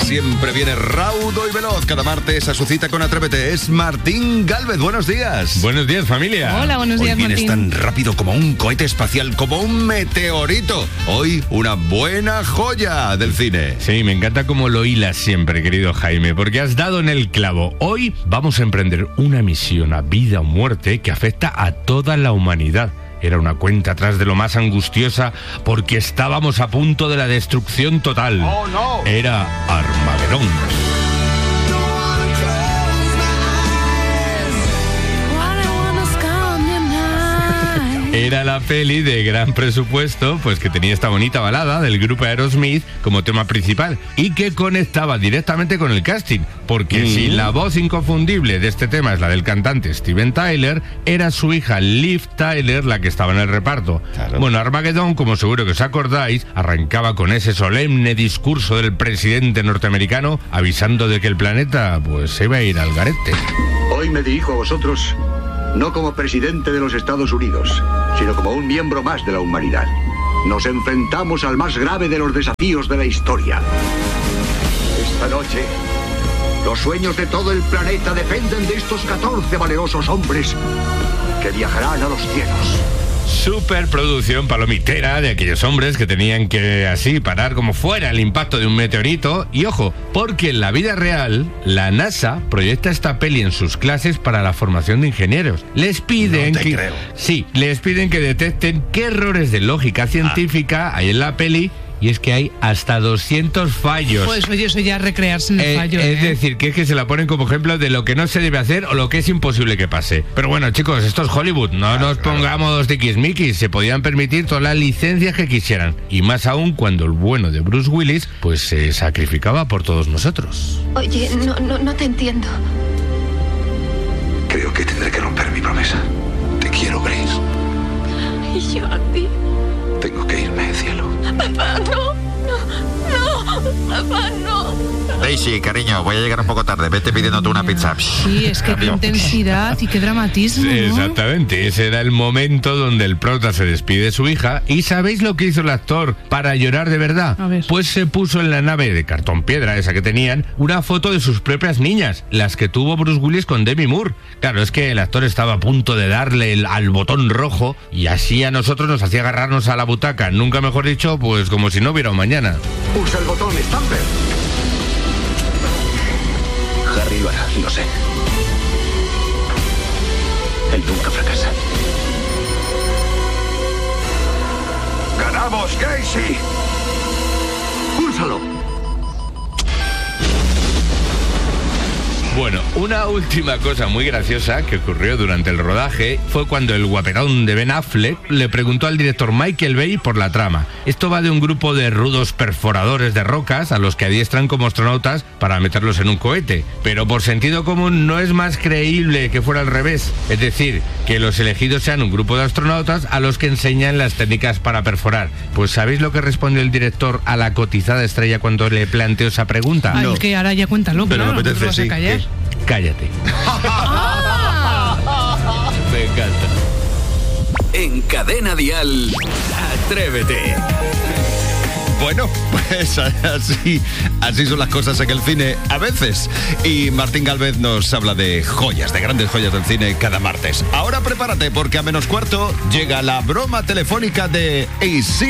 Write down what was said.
siempre viene raudo y veloz. Cada martes a su cita con Atrévete es Martín Gálvez. Buenos días. Buenos días, familia. Hola, buenos días, Hoy vienes Martín. tan rápido como un cohete espacial, como un meteorito. Hoy una buena joya del cine. Sí, me encanta cómo lo hilas siempre, querido Jaime, porque has dado en el clavo. Hoy vamos a emprender una misión a vida o muerte que afecta a toda la humanidad. Era una cuenta atrás de lo más angustiosa porque estábamos a punto de la destrucción total. ¡Oh, no! Era Armagedón. Era la peli de gran presupuesto, pues que tenía esta bonita balada del grupo Aerosmith como tema principal y que conectaba directamente con el casting, porque si la voz inconfundible de este tema es la del cantante Steven Tyler, era su hija Liv Tyler la que estaba en el reparto. Claro. Bueno, Armagedón, como seguro que os acordáis, arrancaba con ese solemne discurso del presidente norteamericano avisando de que el planeta pues se iba a ir al garete. Hoy me dirijo a vosotros no como presidente de los Estados Unidos, sino como un miembro más de la humanidad. Nos enfrentamos al más grave de los desafíos de la historia. Esta noche, los sueños de todo el planeta dependen de estos 14 valerosos hombres que viajarán a los cielos. Superproducción palomitera de aquellos hombres que tenían que así parar como fuera el impacto de un meteorito. Y ojo, porque en la vida real la NASA proyecta esta peli en sus clases para la formación de ingenieros. Les piden No te creo. Sí, les piden que detecten qué errores de lógica científica hay en la peli. Y es que hay hasta 200 fallos. Pues oye, eso ya es recrearse en el fallo. Es decir, que es que se la ponen como ejemplo de lo que no se debe hacer o lo que es imposible que pase. Pero bueno, chicos, esto es Hollywood. No nos pongamos tiquismiquis. Se podían permitir todas las licencias que quisieran. Y más aún cuando el bueno de Bruce Willis pues se sacrificaba por todos nosotros. Oye, no te entiendo. Creo que tendré que romper mi promesa. Te quiero, Grace. Jordi. Tengo que irme, cielo. Papá, no. Papá, no. Daisy, cariño, voy a llegar un poco tarde. Vete pidiéndote una pizza. Sí, es que qué intensidad y qué dramatismo, ¿no? Exactamente, ese era el momento donde el prota se despide de su hija. ¿Y sabéis lo que hizo el actor para llorar de verdad? A ver. Pues se puso en la nave de cartón piedra, esa que tenían, una foto de sus propias niñas, las que tuvo Bruce Willis con Demi Moore. Claro, es que el actor estaba a punto de darle al botón rojo y así a nosotros nos hacía agarrarnos a la butaca, nunca mejor dicho, pues como si no hubiera un mañana. Pulsa el botón, Stamper. Harry lo hará, lo sé. Él nunca fracasa. ¡Ganamos, Casey! ¡Púlsalo! Bueno, una última cosa muy graciosa que ocurrió durante el rodaje fue cuando el guaperón de Ben Affleck le preguntó al director Michael Bay por la trama. Esto va de un grupo de rudos perforadores de rocas a los que adiestran como astronautas para meterlos en un cohete. Pero por sentido común no es más creíble que fuera al revés. Es decir, que los elegidos sean un grupo de astronautas a los que enseñan las técnicas para perforar. Pues ¿sabéis lo que respondió el director a la cotizada estrella cuando le planteó esa pregunta? Ay, que ahora ya cuéntalo, Pero claro, me apetece, ¿no te vas a sí. callar? Cállate. Me encanta. En Cadena Dial, Atrévete. Bueno, pues así son las cosas en el cine a veces. Y Martín Gálvez nos habla de joyas, de grandes joyas del cine cada martes. Ahora prepárate porque a menos cuarto llega la broma telefónica de AC.